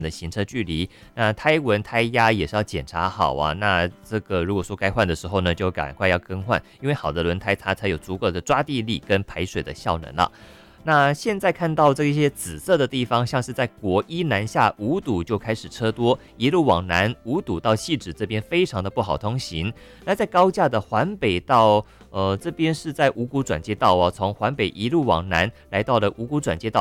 的行车距离。那胎纹、胎压也是要检查好啊。那这个如果说该换的时候呢，就赶快要更换，因为好的轮胎它才有足够的抓地力跟排水的效能了。那现在看到这一些紫色的地方，像是在国一南下五堵就开始车多，一路往南五堵到汐止这边非常的不好通行。那在高架的环北道，这边是在五股转接道哦，从环北一路往南来到了五股转接道。